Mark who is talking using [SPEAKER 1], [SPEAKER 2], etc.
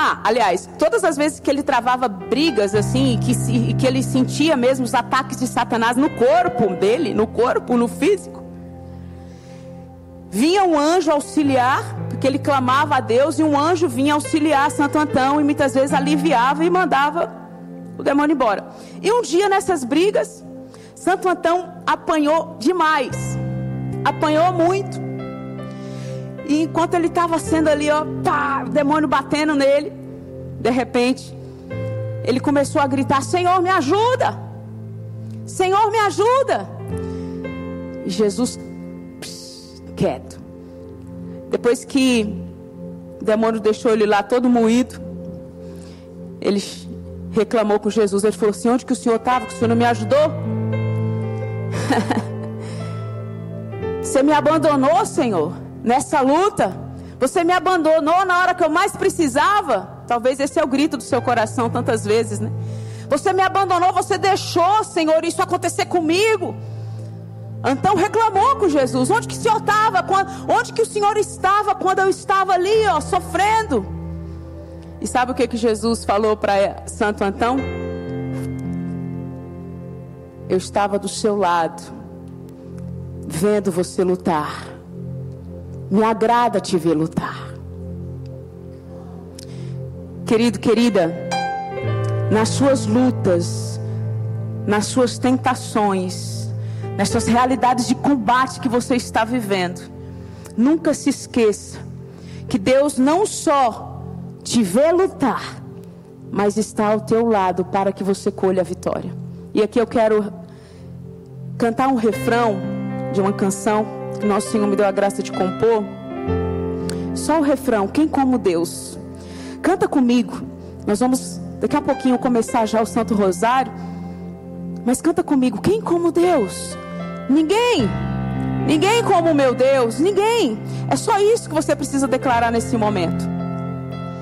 [SPEAKER 1] aliás, todas as vezes que ele travava brigas assim, que ele sentia mesmo os ataques de Satanás no corpo dele, no físico, vinha um anjo auxiliar, porque ele clamava a Deus, e um anjo vinha auxiliar Santo Antão, e muitas vezes aliviava e mandava o demônio embora. E um dia nessas brigas, Santo Antão apanhou demais, apanhou muito. E enquanto ele estava sendo ali, ó, pá, o demônio batendo nele, de repente, ele começou a gritar: Senhor, me ajuda! Senhor, me ajuda! E Jesus, quieto. Depois que o demônio deixou ele lá todo moído, ele reclamou com Jesus. Ele falou assim: onde que o Senhor estava? Que o Senhor não me ajudou? Você me abandonou, Senhor, nessa luta. Você me abandonou na hora que eu mais precisava. Talvez esse é o grito do seu coração tantas vezes, né? Você me abandonou, você deixou, Senhor, isso acontecer comigo. Então reclamou com Jesus: onde que o Senhor estava? Onde que o Senhor estava quando eu estava ali, ó, sofrendo? E sabe o que Jesus falou para Santo Antão? Eu estava do seu lado, vendo você lutar. Me agrada te ver lutar. Querido, querida, nas suas lutas, nas suas tentações, nessas realidades de combate que você está vivendo, nunca se esqueça que Deus não só te vê lutar, mas está ao teu lado para que você colha a vitória. E aqui eu quero cantar um refrão de uma canção que nosso Senhor me deu a graça de compor. Só o refrão: quem como Deus? Canta comigo. Nós vamos daqui a pouquinho começar já o Santo Rosário, mas canta comigo: quem como Deus? Ninguém. Ninguém como o meu Deus. Ninguém. É só isso que você precisa declarar nesse momento.